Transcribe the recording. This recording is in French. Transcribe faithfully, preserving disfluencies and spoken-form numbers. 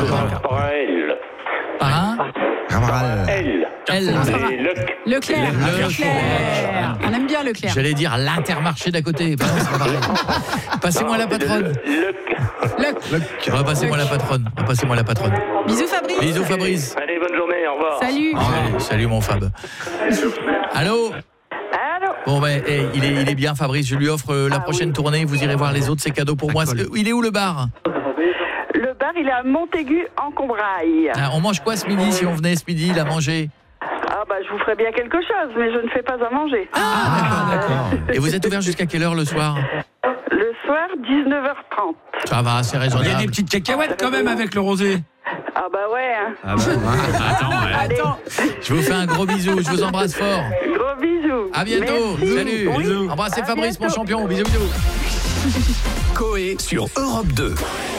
Par un L. Par un L. L. Et le... Leclerc. Le- Leclerc. On aime bien Leclerc. J'allais dire l'Intermarché d'à côté. Ben non, c'est pas pareil. Passez-moi la patronne. Le... Le. Ouais, passez-moi la patronne. Ouais, Passez-moi la patronne. Bisous Fabrice. Bisous Fabrice. Allez, bonne journée, au revoir. Salut. Salut, salut mon Fab. Allô. Allô. Bon ben, hey, il est il est bien Fabrice. Je lui offre euh, la Ah, prochaine oui. tournée. Vous irez voir les autres. C'est cadeau pour moi. colle. Euh, Il est où le bar? Le bar, il est à Montaigu, en Combraille. Ah, on mange quoi ce midi si on venait ce midi la manger? Ah bah, je vous ferai bien quelque chose, mais je ne fais pas à manger. Ah, d'accord. Et vous êtes ouvert jusqu'à quelle heure le soir? Le soir, dix-neuf heures trente. Ça va, c'est Il y a des raisonnable. petites cacahuètes quand même avec le rosé. Ah bah ouais, hein. Ah bah, attends, ouais. Attends. Je vous fais un gros bisou. Je vous embrasse fort. Gros bisous. À bientôt. Merci. Salut. Oui. Embrassez À Fabrice, mon bientôt. champion. Bisous, bisous. Coé sur Europe deux.